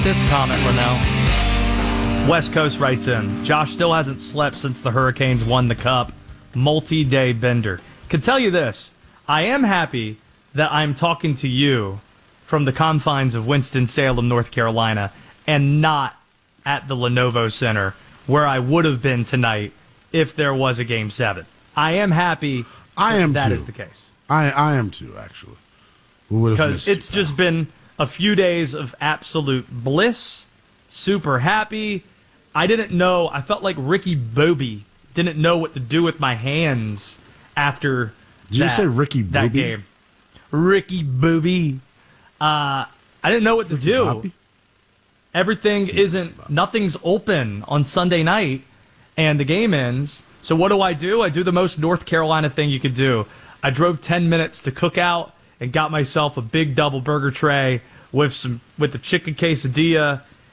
This comment, Linnell. West Coast writes in, Josh still hasn't slept since the Hurricanes won the Cup. Multi-day bender. Can tell you this, I am happy that I'm talking to you from the confines of Winston-Salem, North Carolina, and not at the Lenovo Center, where I would have been tonight if there was a Game 7. I am happy that is the case. I am too, actually. Because it's just been a few days of absolute bliss, super happy. I didn't know, I felt like Ricky Bobby didn't know what to do with my hands after Did you say Ricky Bobby? That game. Ricky Bobby. I didn't know what to do. Bobby? Nothing's open on Sunday night, and the game ends. So what do? I do the most North Carolina thing you could do. I drove 10 minutes to Cookout and got myself a big double burger tray with the chicken quesadilla